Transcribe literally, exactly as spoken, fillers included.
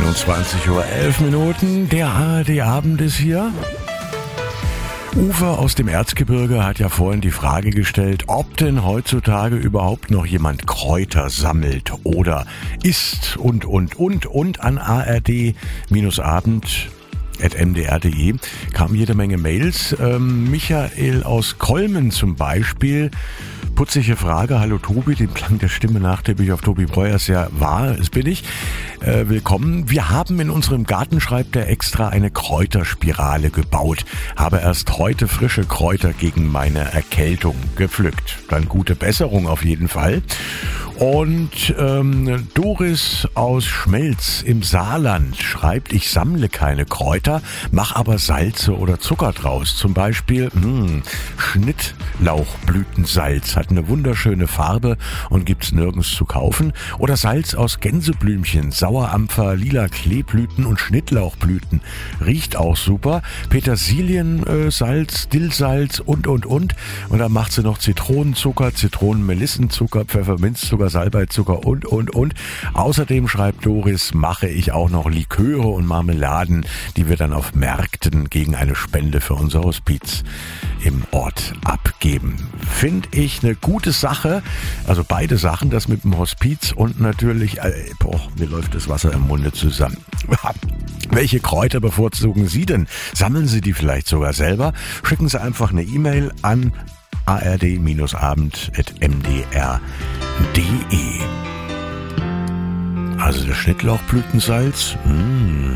einundzwanzig Uhr elf Minuten, der A R D-Abend ist hier. Uwe aus dem Erzgebirge hat ja vorhin die Frage gestellt, ob denn heutzutage überhaupt noch jemand Kräuter sammelt oder isst und, und, und, und an A R D-Abend at m d r punkt d e kamen jede Menge Mails. Ähm, Michael aus Kolmen zum Beispiel. Putzige Frage. Hallo Tobi, den Klang der Stimme nachtippe ich auf Tobi Breuer sehr wahr, das bin ich. Äh, willkommen. Wir haben in unserem Garten, schreibt er, extra eine Kräuterspirale gebaut. Habe erst heute frische Kräuter gegen meine Erkältung gepflückt. Dann gute Besserung auf jeden Fall. Und ähm, Doris aus Schmelz im Saarland schreibt, ich sammle keine Kräuter, mach aber Salze oder Zucker draus. Zum Beispiel mh, Schnittlauchblütensalz, hat eine wunderschöne Farbe und gibt's nirgends zu kaufen. Oder Salz aus Gänseblümchen, Sauerampfer, lila Kleeblüten und Schnittlauchblüten. Riecht auch super. Petersiliensalz, Dillsalz und, und, und. Und dann macht sie noch Zitronenzucker, Zitronen-Melissenzucker, Pfefferminzzucker, Salbeizucker und, und, und. Außerdem, schreibt Doris, mache ich auch noch Liköre und Marmeladen, die wir dann auf Märkten gegen eine Spende für unser Hospiz im Ort abgeben. Finde ich eine gute Sache. Also beide Sachen, das mit dem Hospiz und natürlich, äh, boah, mir läuft das Wasser im Munde zusammen. Welche Kräuter bevorzugen Sie denn? Sammeln Sie die vielleicht sogar selber? Schicken Sie einfach eine E-Mail an a r d abend at m d r punkt d e. Also das Schnittlauchblütensalz, mh.